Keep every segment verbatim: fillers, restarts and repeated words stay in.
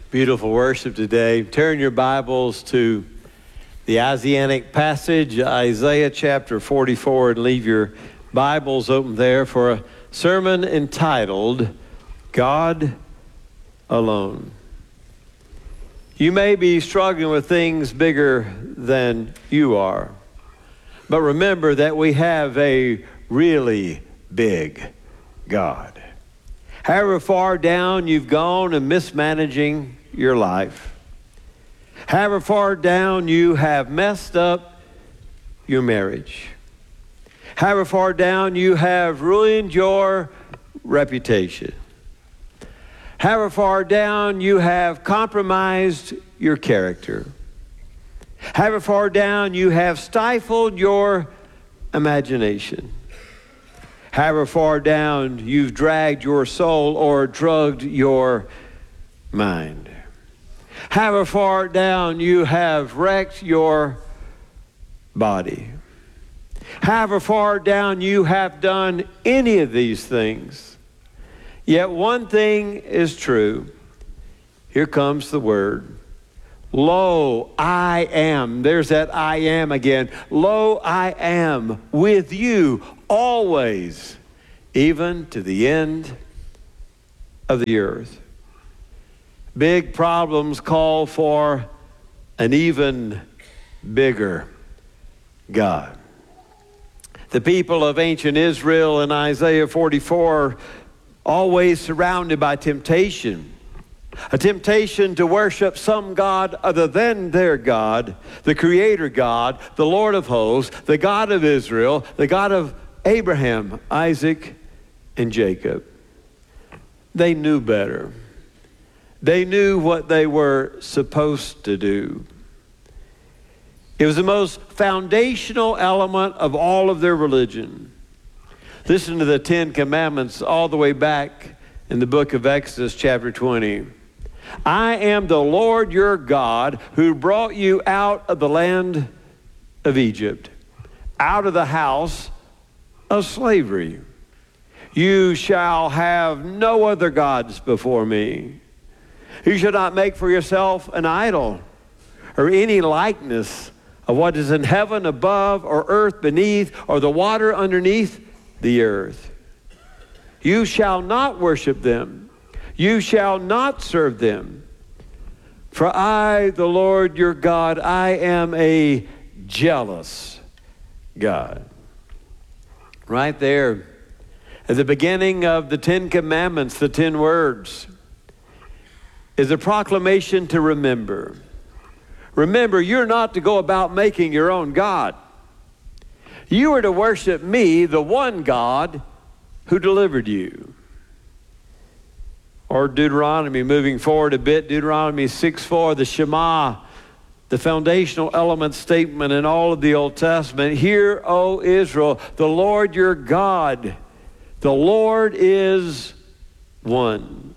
Beautiful worship today. Turn your Bibles to the Isaianic passage, Isaiah chapter forty-four, and leave your Bibles open there for a sermon entitled, God Alone. You may be struggling with things bigger than you are, but remember that we have a really big God. However far down you've gone in mismanaging your life, however far down you have messed up your marriage, however far down you have ruined your reputation, however far down you have compromised your character, however far down you have stifled your imagination, however far down you've dragged your soul or drugged your mind, however far down you have wrecked your body, however far down you have done any of these things, yet one thing is true. Here comes the word. Lo, I am. There's that I am again. Lo, I am with you always, even to the end of the earth. Big problems call for an even bigger God. The people of ancient Israel in Isaiah forty-four always surrounded by temptation. A temptation to worship some God other than their God, the Creator God, the Lord of hosts, the God of Israel, the God of Abraham, Isaac, and Jacob. They knew better. They knew what they were supposed to do. It was the most foundational element of all of their religion. Listen to the Ten Commandments all the way back in the book of Exodus chapter twenty. I am the Lord your God who brought you out of the land of Egypt, out of the house of slavery. You shall have no other gods before me. You shall not make for yourself an idol or any likeness of what is in heaven above or earth beneath or the water underneath the earth. You shall not worship them. You shall not serve them. For I, the Lord your God, I am a jealous God. Right there, at the beginning of the Ten Commandments, the ten words, is a proclamation to remember. Remember, you're not to go about making your own God. You are to worship me, the one God who delivered you. Or Deuteronomy, moving forward a bit, Deuteronomy six four, the Shema, the foundational element statement in all of the Old Testament. Hear, O Israel, the Lord your God, the Lord is one.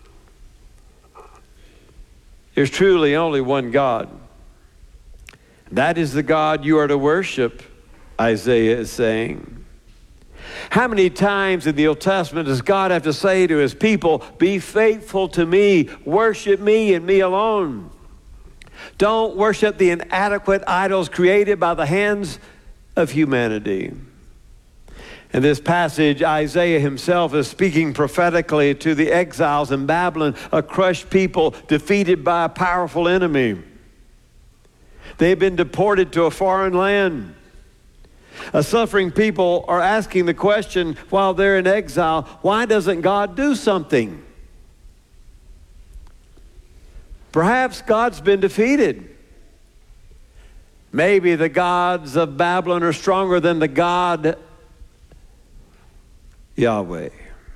There's truly only one God. That is the God you are to worship, Isaiah is saying. How many times in the Old Testament does God have to say to his people, be faithful to me, worship me and me alone? Don't worship the inadequate idols created by the hands of humanity. In this passage, Isaiah himself is speaking prophetically to the exiles in Babylon, a crushed people defeated by a powerful enemy. They've been deported to a foreign land. A suffering people are asking the question while they're in exile, why doesn't God do something? Perhaps God's been defeated. Maybe the gods of Babylon are stronger than the God Yahweh.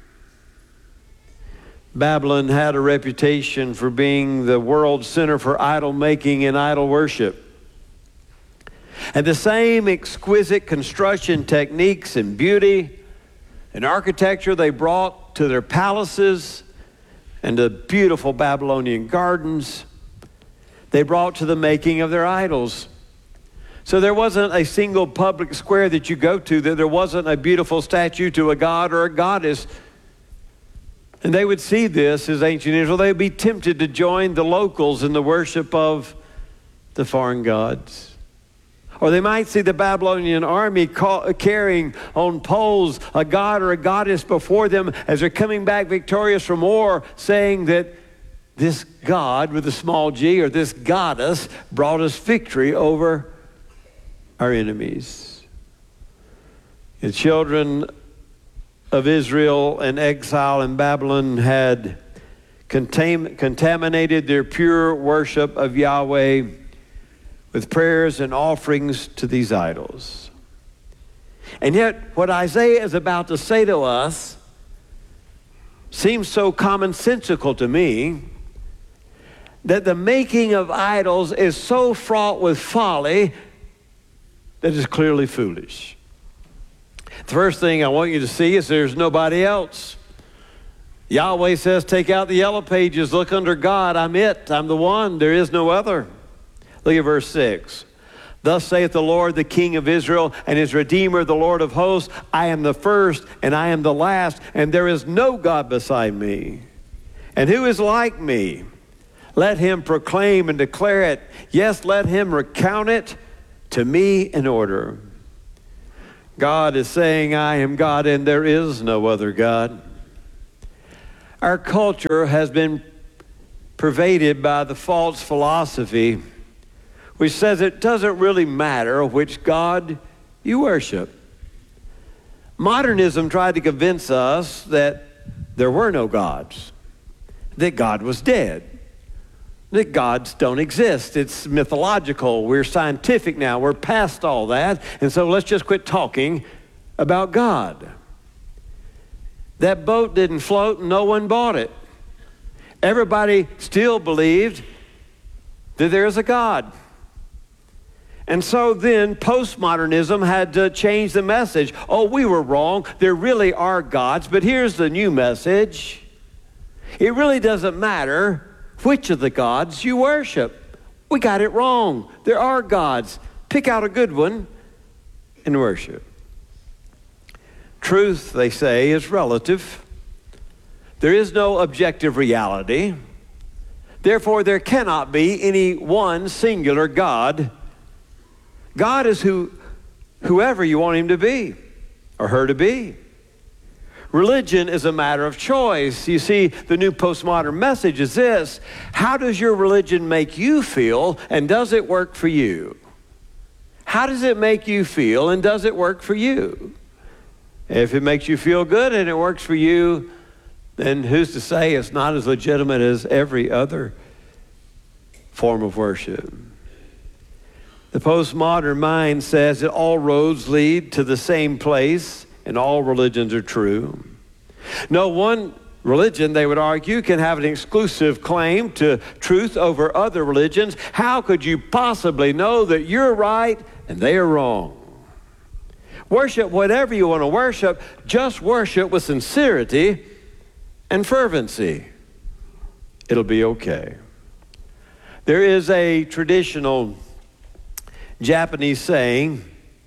Babylon had a reputation for being the world center for idol making and idol worship. And the same exquisite construction techniques and beauty and architecture they brought to their palaces and the beautiful Babylonian gardens, they brought to the making of their idols. So there wasn't a single public square that you go to that there wasn't a beautiful statue to a god or a goddess. And they would see this as ancient Israel. They would be tempted to join the locals in the worship of the foreign gods. Or they might see the Babylonian army call, carrying on poles a god or a goddess before them as they're coming back victorious from war, saying that this God with a small g, or this goddess, brought us victory over our enemies. The children of Israel in exile in Babylon had contam- contaminated their pure worship of Yahweh with prayers and offerings to these idols. And yet, what Isaiah is about to say to us seems so commonsensical to me, that the making of idols is so fraught with folly that is clearly foolish. The first thing I want you to see is there's nobody else. Yahweh says, take out the yellow pages, look under God. I'm it. I'm the one. There is no other. Look at verse six. Thus saith the Lord, the King of Israel, and his Redeemer, the Lord of hosts, I am the first, and I am the last, and there is no God beside me. And who is like me? Let him proclaim and declare it. Yes, let him recount it to me in order. God is saying, I am God, and there is no other God. Our culture has been pervaded by the false philosophy which says it doesn't really matter which God you worship. Modernism tried to convince us that there were no gods, that God was dead, that gods don't exist. It's mythological. We're scientific now. We're past all that. And so let's just quit talking about God. That boat didn't float and no one bought it. Everybody still believed that there is a God. And so then postmodernism had to change the message. Oh, we were wrong. There really are gods. But here's the new message. It really doesn't matter which of the gods you worship. We got it wrong. There are gods. Pick out a good one and worship. Truth, they say, is relative. There is no objective reality. Therefore, there cannot be any one singular God. God is who, whoever you want him to be or her to be. Religion is a matter of choice. You see, the new postmodern message is this: how does your religion make you feel, and does it work for you? How does it make you feel, and does it work for you? If it makes you feel good and it works for you, then who's to say it's not as legitimate as every other form of worship? The postmodern mind says that all roads lead to the same place and all religions are true. No one religion, they would argue, can have an exclusive claim to truth over other religions. How could you possibly know that you're right and they are wrong? Worship whatever you want to worship, just worship with sincerity and fervency. It'll be okay. There is a traditional Japanese saying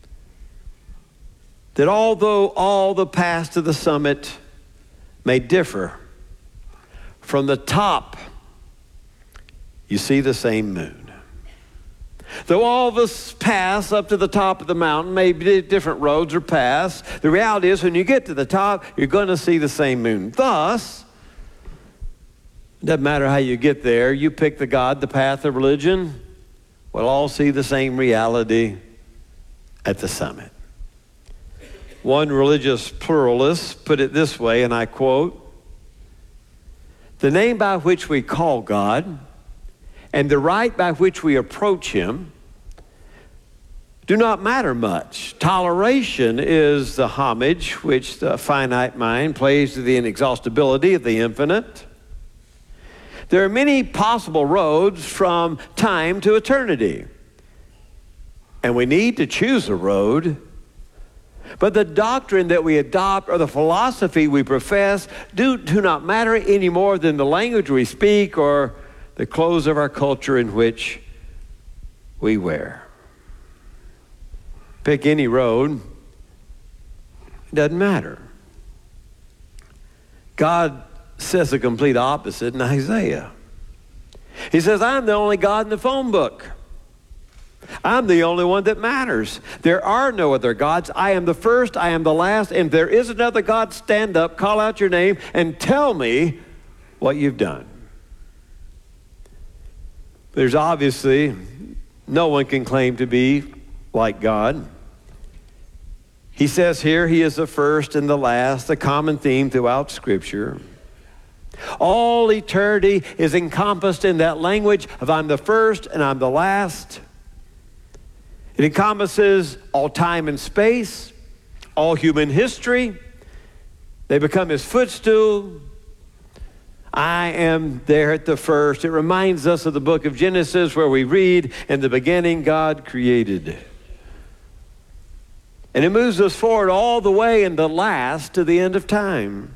that although all the paths to the summit may differ, from the top you see the same moon. Though all the paths up to the top of the mountain may be different roads or paths, the reality is when you get to the top, you're going to see the same moon. Thus, it doesn't matter how you get there, you pick the God, the path of religion, we'll all see the same reality at the summit. One religious pluralist put it this way, and I quote, "The name by which we call God and the rite by which we approach him do not matter much. Toleration is the homage which the finite mind pays to the inexhaustibility of the infinite. There are many possible roads from time to eternity, and we need to choose a road. But the doctrine that we adopt or the philosophy we profess do, do not matter any more than the language we speak or the clothes of our culture in which we wear. Pick any road, it doesn't matter. God says the complete opposite in Isaiah. He says, I'm the only God in the phone book. I'm the only one that matters. There are no other gods. I am the first, I am the last, and if there is another God, stand up, call out your name, and tell me what you've done. There's obviously no one can claim to be like God. He says here he is the first and the last, a common theme throughout Scripture. All eternity is encompassed in that language of I'm the first and I'm the last. It encompasses all time and space, all human history. They become his footstool. I am there at the first. It reminds us of the book of Genesis where we read, in the beginning God created. And it moves us forward all the way in the last to the end of time.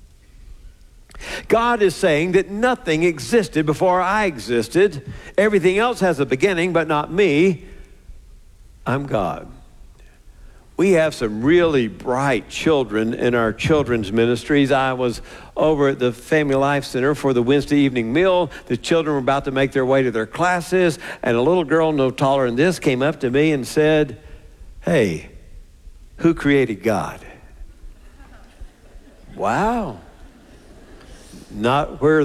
God is saying that nothing existed before I existed. Everything else has a beginning, but not me. I'm God. We have some really bright children in our children's ministries. I was over at the Family Life Center for the Wednesday evening meal. The children were about to make their way to their classes, and a little girl no taller than this came up to me and said, "Hey, who created God?" Wow. Not where